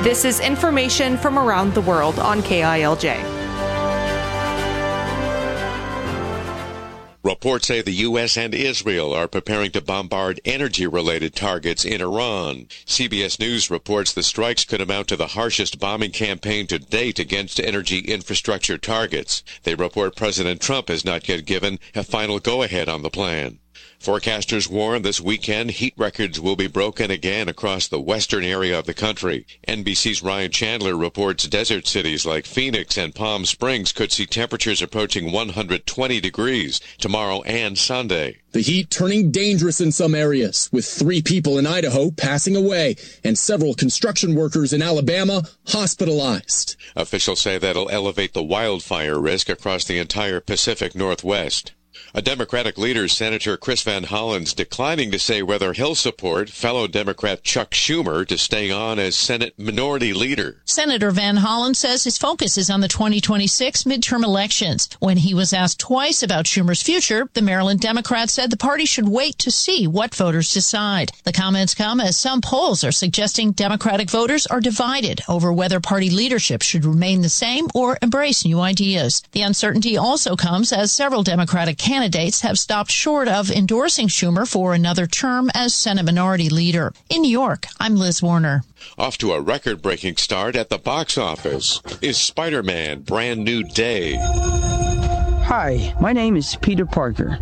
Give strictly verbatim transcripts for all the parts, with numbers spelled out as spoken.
This is information from around the world on K I L J. Reports say the U S and Israel are preparing to bombard energy-related targets in Iran. C B S News reports the strikes could amount to the harshest bombing campaign to date against energy infrastructure targets. They report President Trump has not yet given a final go-ahead on the plan. Forecasters warn this weekend heat records will be broken again across the western area of the country. N B C's Ryan Chandler reports desert cities like Phoenix and Palm Springs could see temperatures approaching one hundred twenty degrees tomorrow and Sunday. The heat turning dangerous in some areas, with three people in Idaho passing away and several construction workers in Alabama hospitalized. Officials say that'll elevate the wildfire risk across the entire Pacific Northwest. A Democratic leader, Senator Chris Van Hollen's declining to say whether he'll support fellow Democrat Chuck Schumer to stay on as Senate Minority Leader. Senator Van Hollen says his focus is on the twenty twenty-six midterm elections. When he was asked twice about Schumer's future, the Maryland Democrat said the party should wait to see what voters decide. The comments come as some polls are suggesting Democratic voters are divided over whether party leadership should remain the same or embrace new ideas. The uncertainty also comes as several Democratic candidates have stopped short of endorsing Schumer for another term as Senate Minority Leader. In New York, I'm Liz Warner. Off to a record-breaking start at the box office is Spider-Man: Brand New Day. Hi, my name is Peter Parker.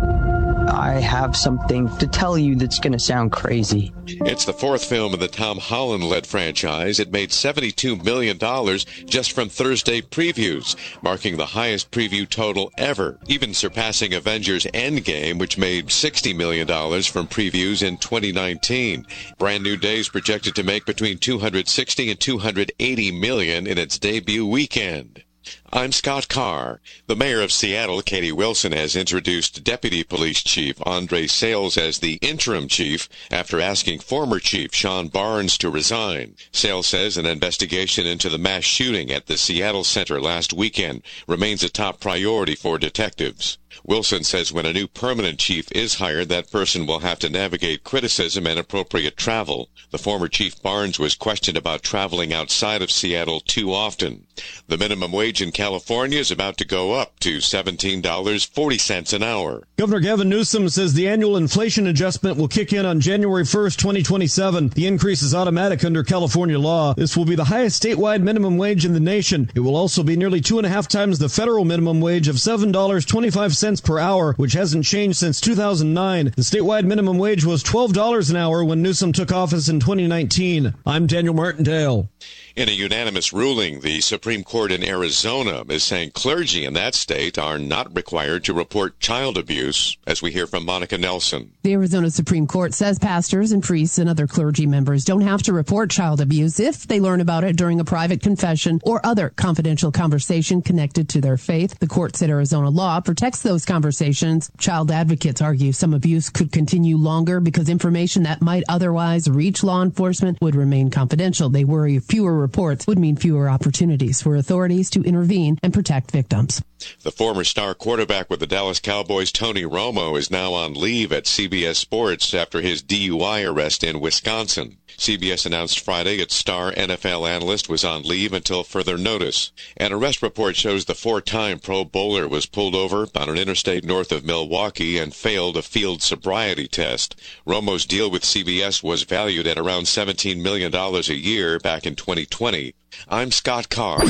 I have something to tell you that's going to sound crazy. It's the fourth film in the Tom Holland-led franchise. It made seventy-two million dollars just from Thursday previews, marking the highest preview total ever, even surpassing Avengers Endgame, which made sixty million dollars from previews in twenty nineteen. Brand New Day is projected to make between two hundred sixty and two hundred eighty million dollars in its debut weekend. I'm Scott Carr. The mayor of Seattle, Katie Wilson, has introduced Deputy Police Chief Andre Sales as the interim chief after asking former chief Sean Barnes to resign. Sales says an investigation into the mass shooting at the Seattle Center last weekend remains a top priority for detectives. Wilson says when a new permanent chief is hired, that person will have to navigate criticism and appropriate travel. The former chief Barnes was questioned about traveling outside of Seattle too often. The minimum wage in California is about to go up to seventeen dollars and forty cents an hour. Governor Gavin Newsom says the annual inflation adjustment will kick in on January first, twenty twenty-seven. The increase is automatic under California law. This will be the highest statewide minimum wage in the nation. It will also be nearly two and a half times the federal minimum wage of seven dollars and twenty-five cents per hour, which hasn't changed since two thousand nine. The statewide minimum wage was twelve dollars an hour when Newsom took office in twenty nineteen. I'm Daniel Martindale. In a unanimous ruling, the Supreme Court in Arizona is saying clergy in that state are not required to report child abuse, as we hear from Monica Nelson. The Arizona Supreme Court says pastors and priests and other clergy members don't have to report child abuse if they learn about it during a private confession or other confidential conversation connected to their faith. The court said Arizona law protects those conversations. Child advocates argue some abuse could continue longer because information that might otherwise reach law enforcement would remain confidential. They worry fewer reports would mean fewer opportunities for authorities to intervene and protect victims. The former star quarterback with the Dallas Cowboys, Tony Romo, is now on leave at C B S Sports after his D U I arrest in Wisconsin. C B S announced Friday its star N F L analyst was on leave until further notice. An arrest report shows the four-time Pro Bowler was pulled over on an interstate north of Milwaukee and failed a field sobriety test. Romo's deal with C B S was valued at around seventeen million dollars a year back in twenty twenty. I'm Scott Carr.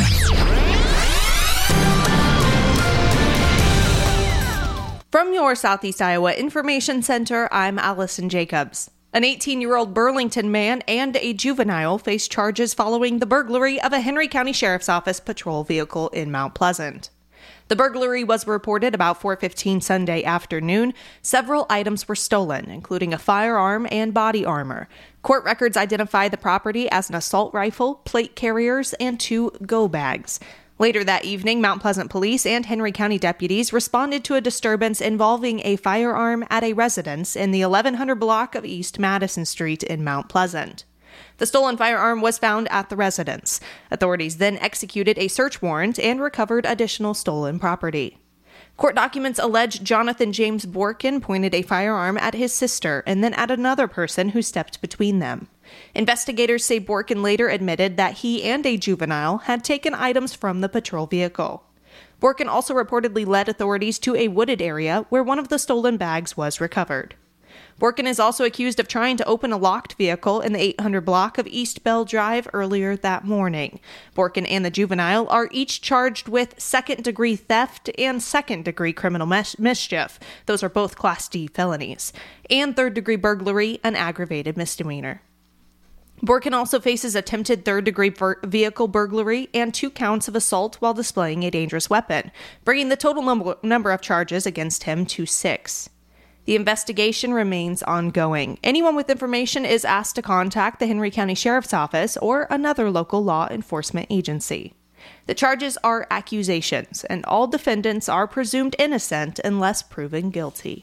From your Southeast Iowa Information Center, I'm Allison Jacobs. An eighteen-year-old Burlington man and a juvenile face charges following the burglary of a Henry County Sheriff's Office patrol vehicle in Mount Pleasant. The burglary was reported about four fifteen Sunday afternoon. Several items were stolen, including a firearm and body armor. Court records identify the property as an assault rifle, plate carriers, and two go bags. Later that evening, Mount Pleasant police and Henry County deputies responded to a disturbance involving a firearm at a residence in the eleven hundred block of East Madison Street in Mount Pleasant. The stolen firearm was found at the residence. Authorities then executed a search warrant and recovered additional stolen property. Court documents allege Jonathan James Borkin pointed a firearm at his sister and then at another person who stepped between them. Investigators say Borkin later admitted that he and a juvenile had taken items from the patrol vehicle. Borkin also reportedly led authorities to a wooded area where one of the stolen bags was recovered. Borkin is also accused of trying to open a locked vehicle in the eight hundred block of East Bell Drive earlier that morning. Borkin and the juvenile are each charged with second-degree theft and second-degree criminal mis- mischief. Those are both Class D felonies. And third-degree burglary, an aggravated misdemeanor. Borkin also faces attempted third-degree bur- vehicle burglary and two counts of assault while displaying a dangerous weapon, bringing the total num- number of charges against him to six. The investigation remains ongoing. Anyone with information is asked to contact the Henry County Sheriff's Office or another local law enforcement agency. The charges are accusations, and all defendants are presumed innocent unless proven guilty.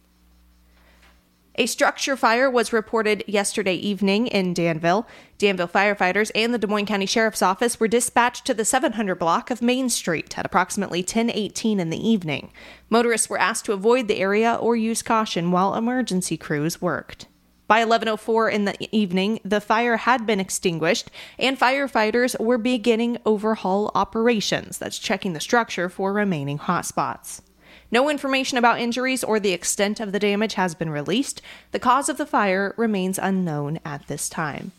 A structure fire was reported yesterday evening in Danville. Danville firefighters and the Des Moines County Sheriff's Office were dispatched to the seven hundred block of Main Street at approximately ten eighteen in the evening. Motorists were asked to avoid the area or use caution while emergency crews worked. By eleven oh four in the evening, the fire had been extinguished, and firefighters were beginning overhaul operations. That's checking the structure for remaining hotspots. No information about injuries or the extent of the damage has been released. The cause of the fire remains unknown at this time.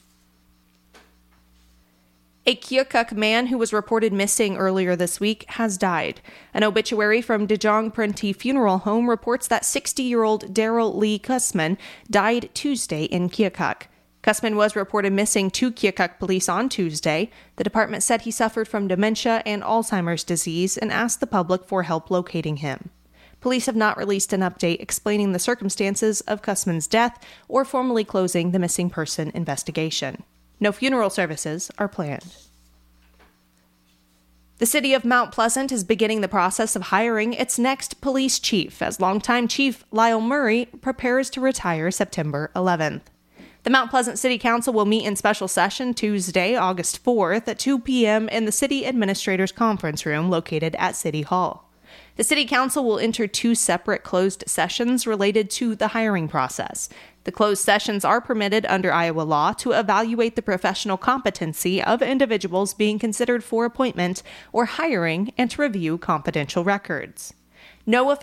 A Keokuk man who was reported missing earlier this week has died. An obituary from DeJong Prenti Funeral Home reports that sixty-year-old Daryl Lee Cussman died Tuesday in Keokuk. Cussman was reported missing to Keokuk police on Tuesday. The department said he suffered from dementia and Alzheimer's disease and asked the public for help locating him. Police have not released an update explaining the circumstances of Cussman's death or formally closing the missing person investigation. No funeral services are planned. The city of Mount Pleasant is beginning the process of hiring its next police chief as longtime Chief Lyle Murray prepares to retire September eleventh. The Mount Pleasant City Council will meet in special session Tuesday, August fourth at two p.m. in the City Administrators Conference Room located at City Hall. The City Council will enter two separate closed sessions related to the hiring process. The closed sessions are permitted under Iowa law to evaluate the professional competency of individuals being considered for appointment or hiring and to review confidential records. No